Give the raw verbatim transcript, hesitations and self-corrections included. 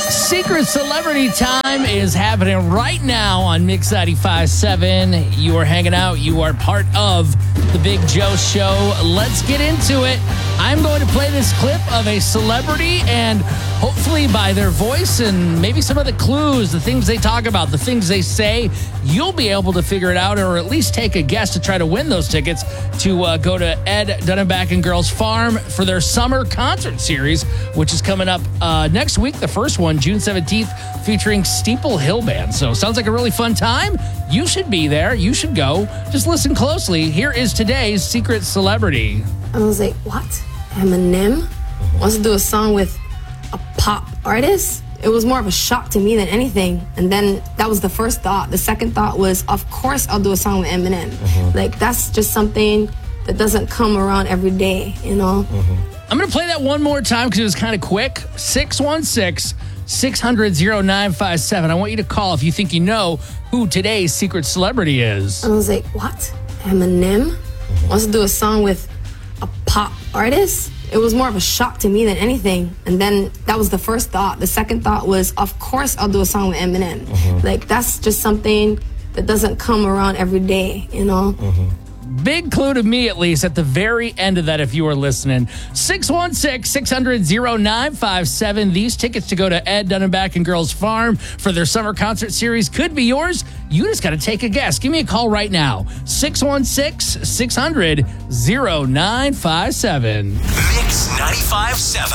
Secret Celebrity Time is happening right now on Mix ninety-five point seven. You are hanging out. You are part of the Big Joe Show. Let's get into it. I'm going to play this clip of a celebrity, and hopefully by their voice and maybe some of the clues, the things they talk about, the things they say, you'll be able to figure it out or at least take a guess to try to win those tickets to uh, go to Ed Dunneback and Girls Farm for their summer concert series, which is coming up uh, next week, the first one, June seventeenth, featuring Steeple Hill Band. So sounds like a really fun time. You should be there. You should go. Just listen closely. Here is today's Secret Celebrity. I was like, what? Eminem wants to do a song with a pop artist? It was more of a shock to me than anything. And then that was the first thought. The second thought was, of course I'll do a song with Eminem. Mm-hmm. Like, that's just something that doesn't come around every day, you know? Mm-hmm. I'm going to play that one more time because it was kind of quick. six one six, six hundred, oh nine five seven. I want you to call if you think you know who today's Secret Celebrity is. I was like, what? Eminem wants to do a song with a pop artist? It was more of a shock to me than anything. And then that was the first thought. The second thought was, of course I'll do a song with Eminem. Mm-hmm. Like, that's just something that doesn't come around every day, you know? Mm-hmm. Big clue to me, at least, at the very end of that, if you were listening. six one six, six hundred, oh nine five seven. These tickets to go to Ed Dunneback and Girls Farm for their summer concert series could be yours. You just got to take a guess. Give me a call right now. six one six, six hundred, oh nine five seven. Mix ninety-five point seven.